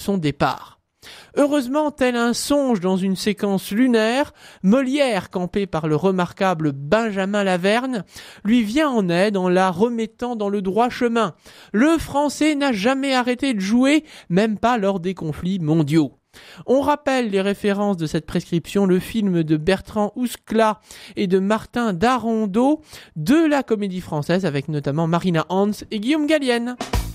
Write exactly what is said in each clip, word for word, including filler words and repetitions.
son départ. Heureusement, tel un songe dans une séquence lunaire, Molière, campé par le remarquable Benjamin Laverne, lui vient en aide en la remettant dans le droit chemin. Le français n'a jamais arrêté de jouer, même pas lors des conflits mondiaux. On rappelle les références de cette prescription, le film de Bertrand Ouskla et de Martin Darondeau de la Comédie Française avec notamment Marina Hans et Guillaume Gallienne.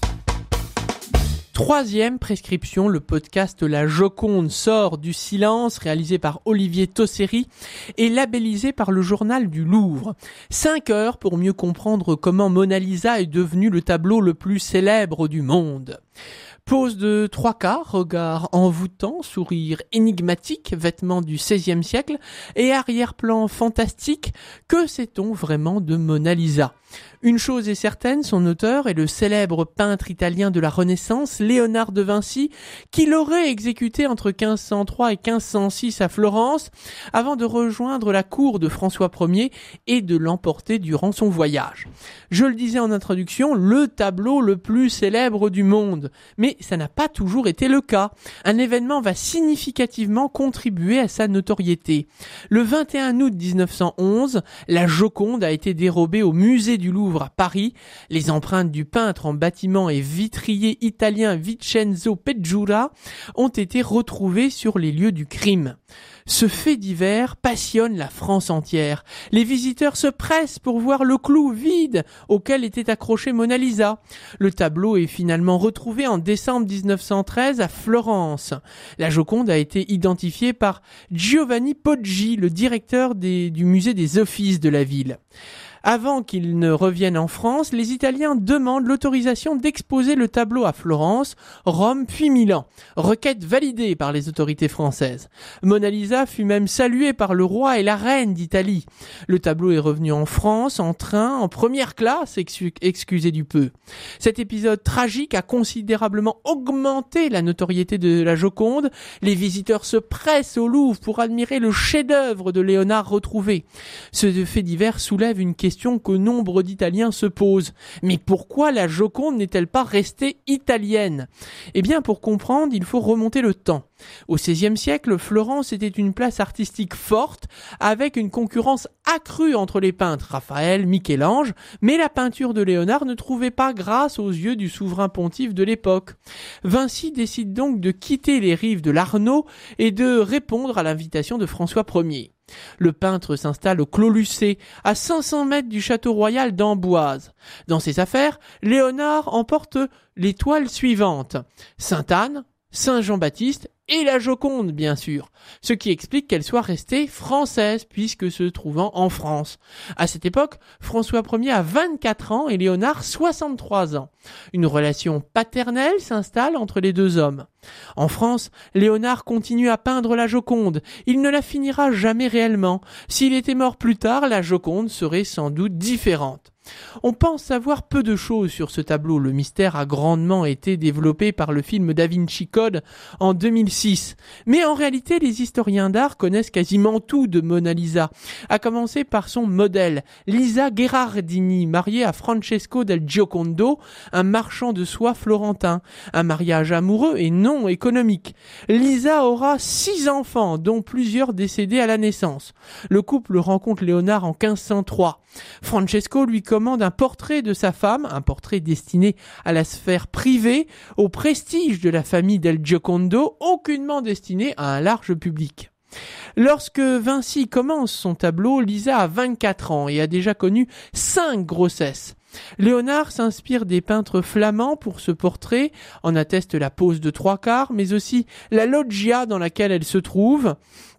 Troisième prescription, le podcast La Joconde sort du silence, réalisé par Olivier Tosseri et labellisé par le journal du Louvre. Cinq heures pour mieux comprendre comment Mona Lisa est devenue le tableau le plus célèbre du monde. Pose de trois quarts, regard envoûtant, sourire énigmatique, vêtements du seizième siècle et arrière-plan fantastique. Que sait-on vraiment de Mona Lisa ? Une chose est certaine, son auteur est le célèbre peintre italien de la Renaissance, Léonard de Vinci, qui l'aurait exécuté entre quinze cent trois et quinze cent six à Florence, avant de rejoindre la cour de François Ier et de l'emporter durant son voyage. Je le disais en introduction, le tableau le plus célèbre du monde. Mais ça n'a pas toujours été le cas. Un événement va significativement contribuer à sa notoriété. Le vingt et un août dix-neuf cent onze, la Joconde a été dérobée au musée du Louvre à Paris. Les empreintes du peintre en bâtiment et vitrier italien Vincenzo Peggiura ont été retrouvées sur les lieux du crime. Ce fait divers passionne la France entière. Les visiteurs se pressent pour voir le clou vide auquel était accroché Mona Lisa. Le tableau est finalement retrouvé en décembre dix-neuf cent treize à Florence. La Joconde a été identifiée par Giovanni Poggi, le directeur des, du musée des Offices de la ville. Avant qu'il ne revienne en France, les Italiens demandent l'autorisation d'exposer le tableau à Florence, Rome puis Milan. Requête validée par les autorités françaises. Mona Lisa fut même saluée par le roi et la reine d'Italie. Le tableau est revenu en France, en train, en première classe, excu- excusez du peu. Cet épisode tragique a considérablement augmenté la notoriété de la Joconde. Les visiteurs se pressent au Louvre pour admirer le chef-d'œuvre de Léonard retrouvé. Ce fait divers soulève une question que nombre d'Italiens se posent. Mais pourquoi la Joconde n'est-elle pas restée italienne ? Eh bien, pour comprendre, il faut remonter le temps. Au seizième siècle, Florence était une place artistique forte, avec une concurrence accrue entre les peintres Raphaël, Michel-Ange, mais la peinture de Léonard ne trouvait pas grâce aux yeux du souverain pontife de l'époque. Vinci décide donc de quitter les rives de l'Arno et de répondre à l'invitation de François Ier. Le peintre s'installe au Clos Lucé, à cinq cents mètres du château royal d'Amboise. Dans ses affaires, Léonard emporte les toiles suivantes: Sainte-Anne, Saint Jean-Baptiste et la Joconde, bien sûr, ce qui explique qu'elle soit restée française puisque se trouvant en France. À cette époque, François Ier a vingt-quatre ans et Léonard soixante-trois ans. Une relation paternelle s'installe entre les deux hommes. En France, Léonard continue à peindre la Joconde. Il ne la finira jamais réellement. S'il était mort plus tard, la Joconde serait sans doute différente. On pense savoir peu de choses sur ce tableau. Le mystère a grandement été développé par le film Da Vinci Code en deux mille six. Mais en réalité, les historiens d'art connaissent quasiment tout de Mona Lisa, à commencer par son modèle, Lisa Gherardini, mariée à Francesco del Giocondo, un marchand de soie florentin. Un mariage amoureux et non économique. Lisa aura six enfants, dont plusieurs décédés à la naissance. Le couple rencontre Léonard en quinze cent trois. Francesco lui commande un portrait de sa femme, un portrait destiné à la sphère privée, au prestige de la famille del Giocondo, aucunement destiné à un large public. Lorsque Vinci commence son tableau, Lisa a vingt-quatre ans et a déjà connu cinq grossesses. Léonard s'inspire des peintres flamands pour ce portrait, en atteste la pose de trois quarts, mais aussi la loggia dans laquelle elle se trouve.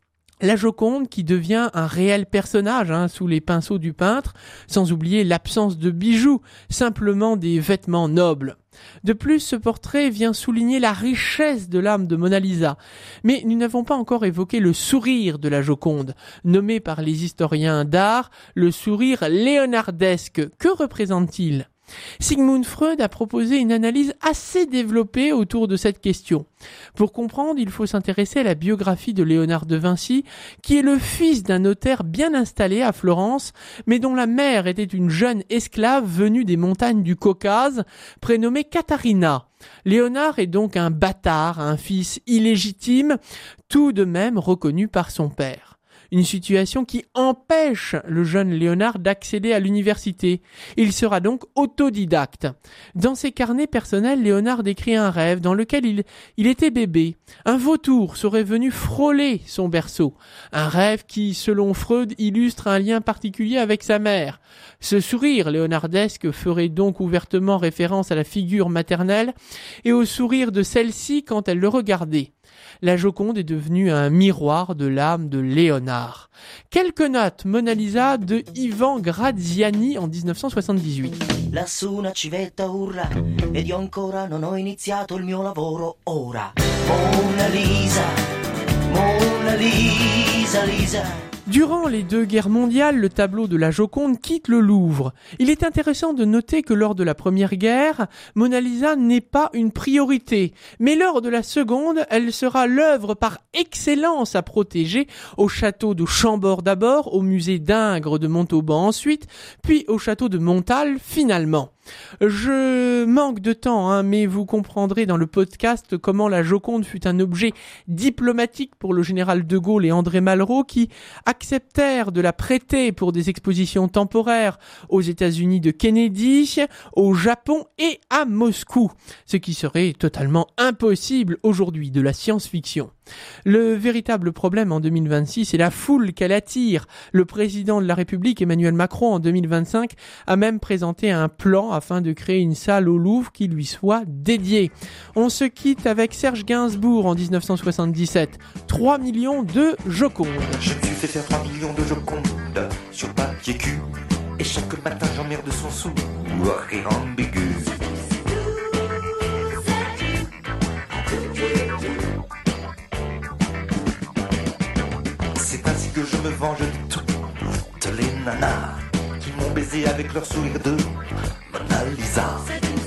La Joconde qui devient un réel personnage hein, sous les pinceaux du peintre, sans oublier l'absence de bijoux, simplement des vêtements nobles. De plus, ce portrait vient souligner la richesse de l'âme de Mona Lisa. Mais nous n'avons pas encore évoqué le sourire de la Joconde, nommé par les historiens d'art le sourire léonardesque. Que représente-t-il ? Sigmund Freud a proposé une analyse assez développée autour de cette question. Pour comprendre, il faut s'intéresser à la biographie de Léonard de Vinci, qui est le fils d'un notaire bien installé à Florence, mais dont la mère était une jeune esclave venue des montagnes du Caucase, prénommée Katharina. Léonard est donc un bâtard, un fils illégitime, tout de même reconnu par son père. Une situation qui empêche le jeune Léonard d'accéder à l'université. Il sera donc autodidacte. Dans ses carnets personnels, Léonard décrit un rêve dans lequel il, il était bébé. Un vautour serait venu frôler son berceau. Un rêve qui, selon Freud, illustre un lien particulier avec sa mère. Ce sourire léonardesque ferait donc ouvertement référence à la figure maternelle et au sourire de celle-ci quand elle le regardait. La Joconde est devenue un miroir de l'âme de Léonard. Quelques notes Mona Lisa de Ivan Graziani en dix-neuf cent soixante-dix-huit. Lassù una civetta urla ed io ancora non ho iniziato il mio lavoro ora. Mona Lisa, Mona Lisa, Lisa. Durant les deux guerres mondiales, le tableau de la Joconde quitte le Louvre. Il est intéressant de noter que lors de la première guerre, Mona Lisa n'est pas une priorité. Mais lors de la seconde, elle sera l'œuvre par excellence à protéger au château de Chambord d'abord, au musée d'Ingres de Montauban ensuite, puis au château de Montal finalement. Je manque de temps, hein, mais vous comprendrez dans le podcast comment la Joconde fut un objet diplomatique pour le général de Gaulle et André Malraux qui acceptèrent de la prêter pour des expositions temporaires aux États-Unis de Kennedy, au Japon et à Moscou, ce qui serait totalement impossible aujourd'hui de la science-fiction. Le véritable problème en deux mille vingt-six, c'est la foule qu'elle attire. Le président de la République, Emmanuel Macron, en deux mille vingt-cinq, a même présenté un plan afin de créer une salle au Louvre qui lui soit dédiée. On se quitte avec Serge Gainsbourg en dix-neuf cent soixante-dix-sept. trois millions de Joconde. Je me suis fait faire trois millions de Joconde sur papier cul. Et chaque matin j'emmerde son sou. Rire ambigu. C'est ainsi que je me venge de toutes les nanas qui m'ont baisé avec leur sourire de Mona Lisa.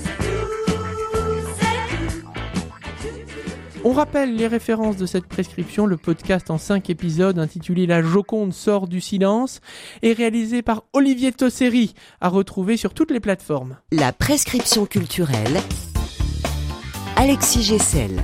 On rappelle les références de cette prescription. Le podcast en cinq épisodes intitulé La Joconde sort du silence est réalisé par Olivier Tosseri, à retrouver sur toutes les plateformes. La prescription culturelle, Alexis Gessel.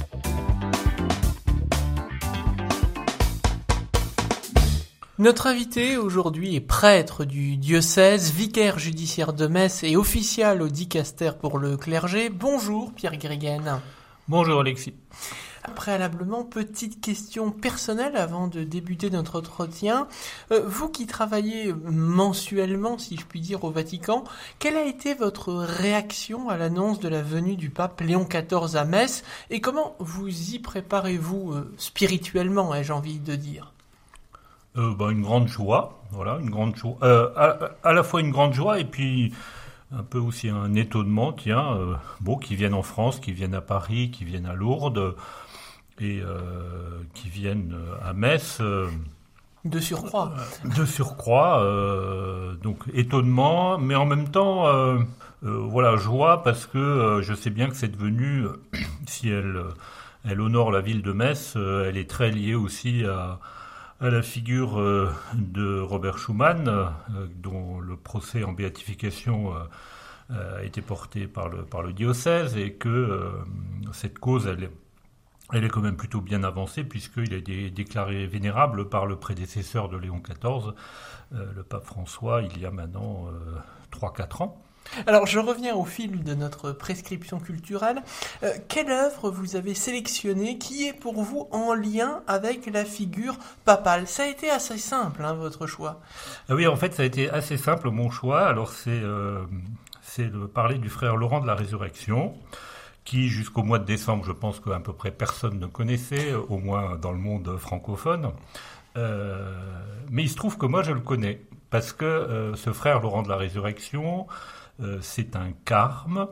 Notre invité aujourd'hui est prêtre du diocèse, vicaire judiciaire de Metz et official au dicaster pour le clergé. Bonjour Pierre Gréguen. Bonjour Alexis. Préalablement, petite question personnelle avant de débuter notre entretien. Euh, vous qui travaillez mensuellement, si je puis dire, au Vatican, quelle a été votre réaction à l'annonce de la venue du pape Léon quatorze à Metz et comment vous y préparez-vous euh, spirituellement, ai-je envie de dire ? Euh, bah, une grande joie, voilà, une grande joie. Euh, à, à la fois une grande joie et puis un peu aussi un étonnement, tiens, euh, bon, qui viennent en France, qui viennent à Paris, qui viennent à Lourdes et euh, qui viennent à Metz. Euh, de surcroît. Euh, de surcroît, euh, donc étonnement, mais en même temps, euh, euh, voilà, joie parce que euh, je sais bien que cette venue, euh, si elle, elle honore la ville de Metz, euh, elle est très liée aussi à à la figure euh, de Robert Schuman, euh, dont le procès en béatification euh, a été porté par le, par le diocèse, et que euh, cette cause, elle, elle est quand même plutôt bien avancée, puisqu'il a été déclaré vénérable par le prédécesseur de Léon quatorze, euh, le pape François, il y a maintenant euh, trois à quatre ans. Alors, je reviens au fil de notre prescription culturelle. Euh, quelle œuvre vous avez sélectionnée qui est pour vous en lien avec la figure papale ? Ça a été assez simple, hein, votre choix. Ah oui, en fait, ça a été assez simple, mon choix. Alors, c'est, euh, c'est de parler du frère Laurent de la Résurrection, qui, jusqu'au mois de décembre, je pense qu'à peu près personne ne connaissait, au moins dans le monde francophone. Euh, mais il se trouve que moi, je le connais, parce que euh, ce frère Laurent de la Résurrection... Euh, c'est un carme,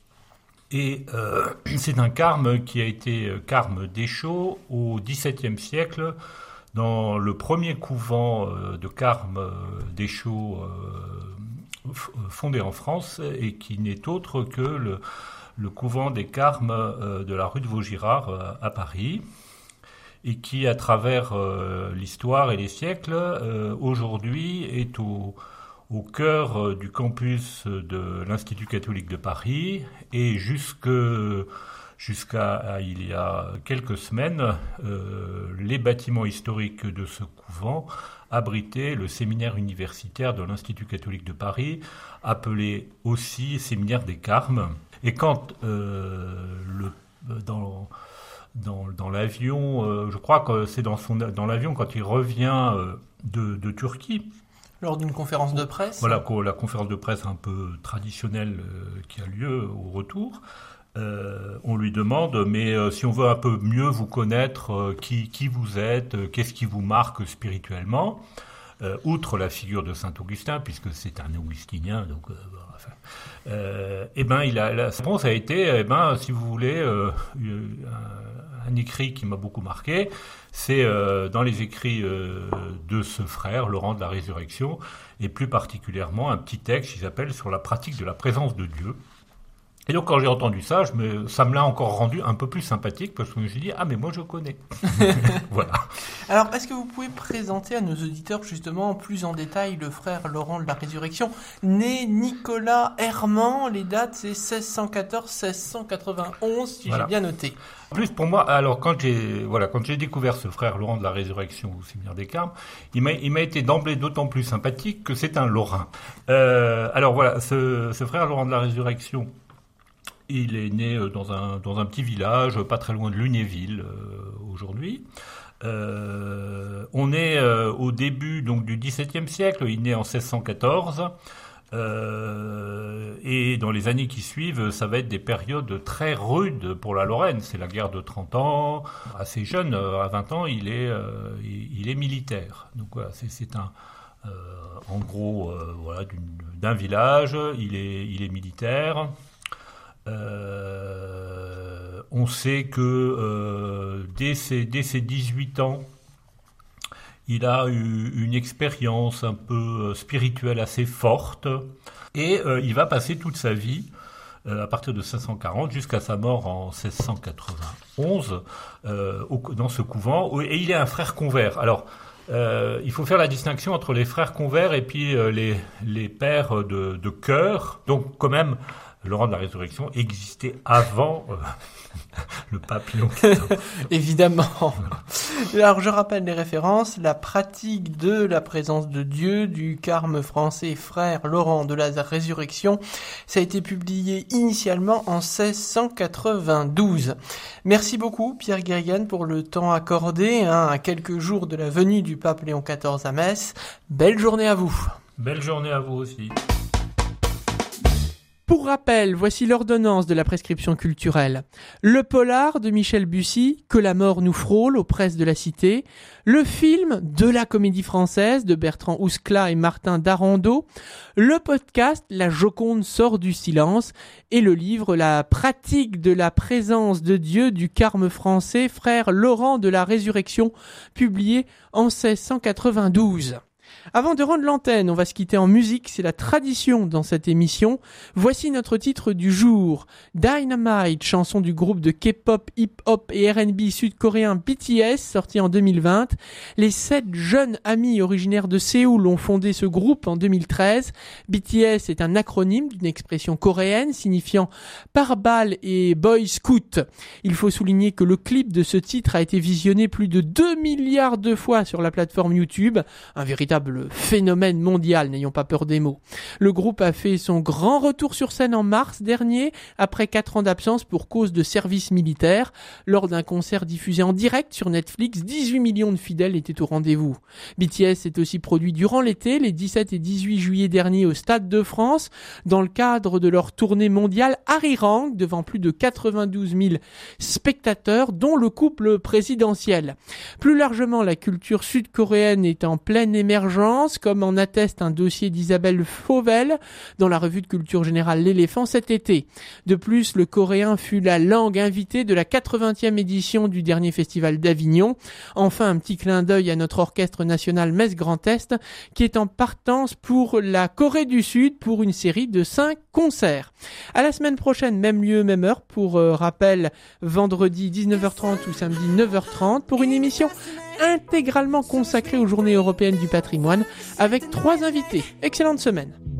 et euh, c'est un carme qui a été carme d'Échaud au dix-septième siècle, dans le premier couvent euh, de carme d'Échaud euh, fondé en France et qui n'est autre que le, le couvent des Carmes euh, de la rue de Vaugirard euh, à Paris, et qui, à travers euh, l'histoire et les siècles, euh, aujourd'hui est au, au cœur euh, du campus de l'Institut catholique de Paris, et jusque, jusqu'à il y a quelques semaines, euh, les bâtiments historiques de ce couvent abritaient le séminaire universitaire de l'Institut catholique de Paris, appelé aussi séminaire des Carmes. Et quand euh, le, dans Dans, dans l'avion, euh, je crois que c'est dans, son, dans l'avion quand il revient euh, de, de Turquie. Lors d'une conférence de presse. Voilà, la conférence de presse un peu traditionnelle euh, qui a lieu au retour. Euh, on lui demande, mais euh, si on veut un peu mieux vous connaître, euh, qui, qui vous êtes, euh, qu'est-ce qui vous marque spirituellement, euh, outre la figure de Saint Augustin, puisque c'est un augustinien, donc... Euh, enfin, euh, eh ben, il a, la réponse a été, eh ben, si vous voulez, euh, un, un écrit qui m'a beaucoup marqué, c'est euh, dans les écrits euh, de ce frère, Laurent de la Résurrection, et plus particulièrement un petit texte qui s'appelle « Sur la pratique de la présence de Dieu ». Et donc, quand j'ai entendu ça, je me, ça me l'a encore rendu un peu plus sympathique parce que je me suis dit, ah, mais moi, je connais. Voilà. Alors, est-ce que vous pouvez présenter à nos auditeurs, justement, plus en détail, le frère Laurent de la Résurrection, né Nicolas Herman, les dates, c'est seize cent quatorze seize cent quatre-vingt-onze, si voilà. J'ai bien noté. En plus, pour moi, alors, quand j'ai, voilà, quand j'ai découvert ce frère Laurent de la Résurrection au séminaire des Carmes, il m'a, il m'a été d'emblée d'autant plus sympathique que c'est un Lorrain. Euh, alors, voilà, ce, ce frère Laurent de la Résurrection, il est né dans un, dans un petit village, pas très loin de Lunéville, euh, aujourd'hui. Euh, on est euh, au début donc, du dix-septième siècle, il est né en seize cent quatorze, euh, et dans les années qui suivent, ça va être des périodes très rudes pour la Lorraine. C'est la guerre de trente ans, assez jeune, à vingt ans, il est, euh, il, il est militaire. Donc voilà, c'est, c'est un... Euh, en gros, euh, voilà, d'une, d'un village, il est, il est militaire. Euh, on sait que euh, dès, ses, dès ses dix-huit ans, il a eu une expérience un peu spirituelle assez forte et euh, il va passer toute sa vie, euh, à partir de cinq cent quarante jusqu'à sa mort en seize cent quatre-vingt-onze, euh, au, dans ce couvent, et il est un frère convers. Alors, euh, il faut faire la distinction entre les frères convers et puis euh, les, les pères de, de chœur. Donc, quand même, Laurent de la Résurrection existait avant euh, le pape Léon quatorze. Évidemment. Alors, je rappelle les références. La pratique de la présence de Dieu du Carme français frère Laurent de la Résurrection. Ça a été publié initialement en seize cent quatre-vingt-douze. Merci beaucoup, Pierre Guérigan, pour le temps accordé hein, à quelques jours de la venue du pape Léon quatorze à Metz. Belle journée à vous. Belle journée à vous aussi. Pour rappel, voici l'ordonnance de la prescription culturelle. Le polar de Michel Bussy, Que la mort nous frôle, aux presses de la Cité. Le film de la Comédie Française de Bertrand Ouskla et Martin Darando. Le podcast La Joconde sort du silence. Et le livre La pratique de la présence de Dieu du Carme français, frère Laurent de la Résurrection, publié en seize cent quatre-vingt-douze. Avant de rendre l'antenne, on va se quitter en musique, c'est la tradition dans cette émission. Voici notre titre du jour, Dynamite, chanson du groupe de K-pop, hip-hop et R and B sud-coréen B T S, sorti en deux mille vingt. Les sept jeunes amis originaires de Séoul ont fondé ce groupe en deux mille treize. B T S est un acronyme d'une expression coréenne signifiant pare-balles et boy scout. Il faut souligner que le clip de ce titre a été visionné plus de deux milliards de fois sur la plateforme YouTube, un véritable phénomène mondial, n'ayons pas peur des mots. Le groupe a fait son grand retour sur scène en mars dernier, après quatre ans d'absence pour cause de service militaire. Lors d'un concert diffusé en direct sur Netflix, dix-huit millions de fidèles étaient au rendez-vous. B T S s'est aussi produit durant l'été, les dix-sept et dix-huit juillet dernier au Stade de France, dans le cadre de leur tournée mondiale Arirang, devant plus de quatre-vingt-douze mille spectateurs, dont le couple présidentiel. Plus largement, la culture sud-coréenne est en pleine émergence l'émergence, comme en atteste un dossier d'Isabelle Fauvel dans la revue de culture générale L'éléphant cet été. De plus, le coréen fut la langue invitée de la quatre-vingtième édition du dernier festival d'Avignon. Enfin, un petit clin d'œil à notre orchestre national Metz Grand Est, qui est en partance pour la Corée du Sud pour une série de cinq concerts. À la semaine prochaine, même lieu, même heure, pour euh, rappel, vendredi dix-neuf heures trente ou samedi neuf heures trente, pour une émission intégralement consacrée aux Journées européennes du patrimoine, avec trois invités. Excellente semaine.